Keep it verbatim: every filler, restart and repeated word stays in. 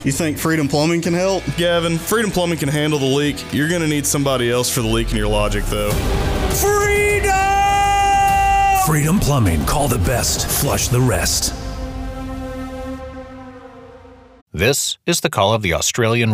You think Freedom Plumbing can help? Gavin, Freedom Plumbing can handle the leak. You're going to need somebody else for the leak in your logic, though. Freedom! Freedom Plumbing. Call the best. Flush the rest. This is the call of the Australian